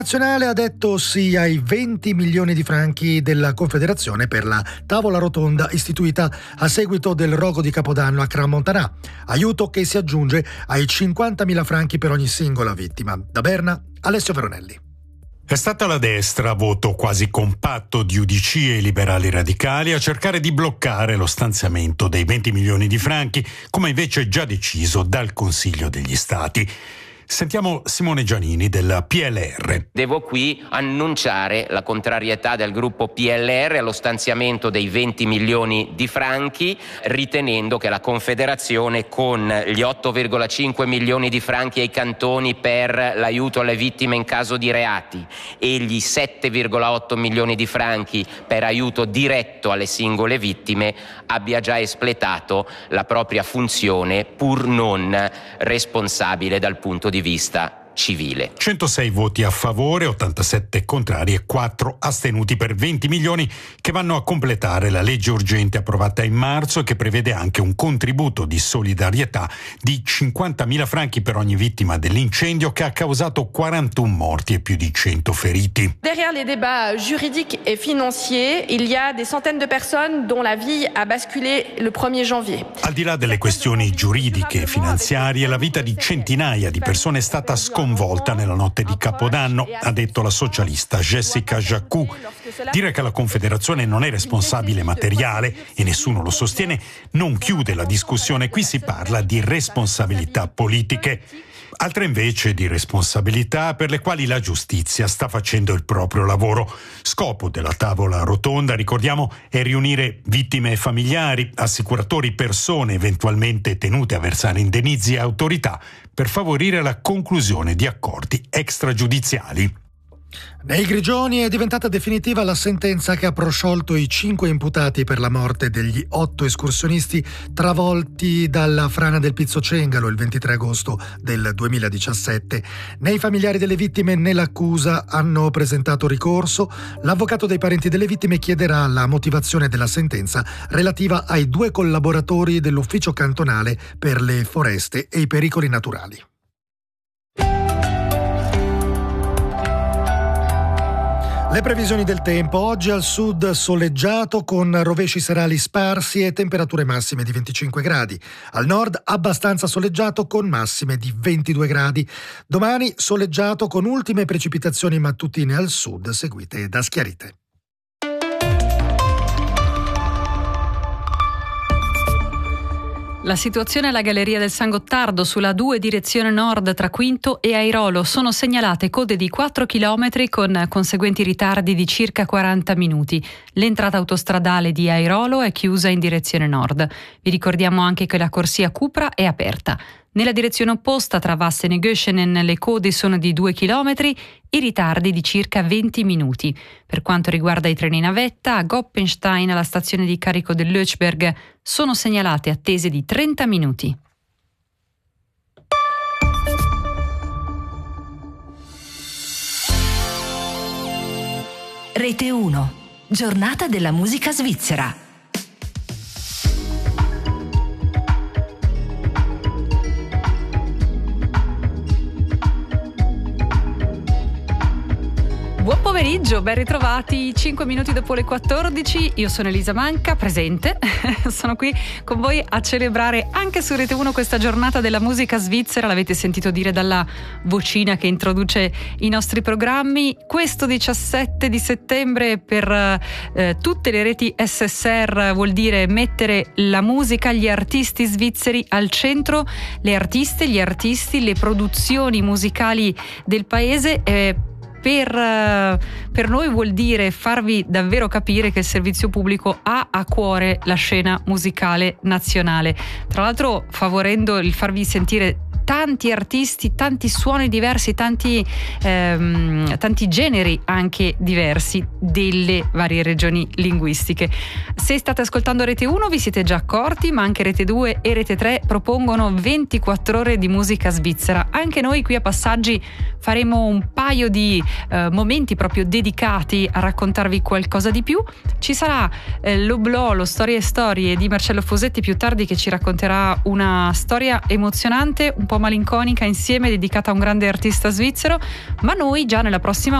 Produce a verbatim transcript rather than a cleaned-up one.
Nazionale ha detto sì ai venti milioni di franchi della Confederazione per la tavola rotonda istituita a seguito del rogo di Capodanno a Crans-Montana, aiuto che si aggiunge ai cinquantamila franchi per ogni singola vittima. Da Berna, Alessio Veronelli. È stata la destra, a voto quasi compatto di U D C e liberali radicali, a cercare di bloccare lo stanziamento dei venti milioni di franchi, come invece già deciso dal Consiglio degli Stati. Sentiamo Simone Giannini del P L R. Devo qui annunciare la contrarietà del gruppo P L R allo stanziamento dei venti milioni di franchi, ritenendo che la Confederazione, con gli otto virgola cinque milioni di franchi ai cantoni per l'aiuto alle vittime in caso di reati e gli sette virgola otto milioni di franchi per aiuto diretto alle singole vittime, abbia già espletato la propria funzione, pur non responsabile dal punto di vista civile. centosei voti a favore, ottantasette contrari e quattro astenuti per venti milioni che vanno a completare la legge urgente approvata in marzo e che prevede anche un contributo di solidarietà di cinquantamila franchi per ogni vittima dell'incendio che ha causato quarantuno morti e più di cento feriti. Derrière les débats juridiques et financiers, il y a des centaines de personnes dont la vie a basculé le primo janvier. Al di là delle questioni giuridiche e finanziarie, la vita di centinaia di persone è stata sconvolta nella notte di Capodanno, ha detto la socialista Jessica Jacou. Dire che la Confederazione non è responsabile materiale, e nessuno lo sostiene, non chiude la discussione. Qui si parla di responsabilità politiche. Altre invece di responsabilità per le quali la giustizia sta facendo il proprio lavoro. Scopo della tavola rotonda, ricordiamo, è riunire vittime e familiari, assicuratori, persone eventualmente tenute a versare indennizzi e autorità per favorire la conclusione di accordi extragiudiziali. Nei Grigioni è diventata definitiva la sentenza che ha prosciolto i cinque imputati per la morte degli otto escursionisti travolti dalla frana del Pizzo Cengalo il ventitré agosto del duemiladiciassette. Né i familiari delle vittime né l'accusa hanno presentato ricorso. L'avvocato dei parenti delle vittime chiederà la motivazione della sentenza relativa ai due collaboratori dell'ufficio cantonale per le foreste e i pericoli naturali. Le previsioni del tempo: oggi al sud soleggiato con rovesci serali sparsi e temperature massime di venticinque gradi. Al nord abbastanza soleggiato con massime di ventidue gradi. Domani soleggiato con ultime precipitazioni mattutine al sud seguite da schiarite. La situazione alla Galleria del San Gottardo sulla due direzione nord tra Quinto e Airolo. Sono segnalate code di quattro chilometri con conseguenti ritardi di circa quaranta minuti. L'entrata autostradale di Airolo è chiusa in direzione nord. Vi ricordiamo anche che la corsia Cupra è aperta. Nella direzione opposta tra Vassen e Göschenen le code sono di due chilometri e ritardi di circa venti minuti. Per quanto riguarda i treni navetta, a Goppenstein alla stazione di carico del Lötschberg sono segnalate attese di trenta minuti. Rete uno, giornata della musica svizzera. Buon pomeriggio, ben ritrovati, cinque minuti dopo le quattordici, io sono Elisa Manca, presente, sono qui con voi a celebrare anche su Rete uno questa giornata della musica svizzera, l'avete sentito dire dalla vocina che introduce i nostri programmi. Questo diciassette di settembre per eh, tutte le reti S S R vuol dire mettere la musica, gli artisti svizzeri al centro, le artiste, gli artisti, le produzioni musicali del paese. eh, Per, per noi vuol dire farvi davvero capire che il servizio pubblico ha a cuore la scena musicale nazionale, tra l'altro favorendo il farvi sentire tanti artisti, tanti suoni diversi, tanti, ehm, tanti generi anche diversi delle varie regioni linguistiche. Se state ascoltando Rete uno vi siete già accorti, ma anche Rete due e Rete tre propongono ventiquattro ore di musica svizzera. Anche noi qui a Passaggi faremo un paio di eh, momenti proprio dedicati a raccontarvi qualcosa di più. Ci sarà eh, l'Oblò, lo Storie e Storie di Marcello Fosetti più tardi, che ci racconterà una storia emozionante, un po' malinconica insieme dedicata a un grande artista svizzero, ma noi già nella prossima